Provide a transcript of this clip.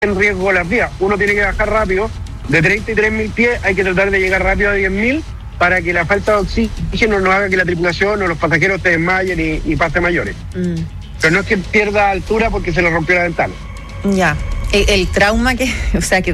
en riesgo las vías. Uno tiene que bajar rápido, de 33.000 pies hay que tratar de llegar rápido a 10.000 para que la falta de oxígeno no haga que la tripulación o los pasajeros se desmayen y pase mayores. Pero no es que pierda altura porque se le rompió la ventana. Ya. El trauma que, o sea, que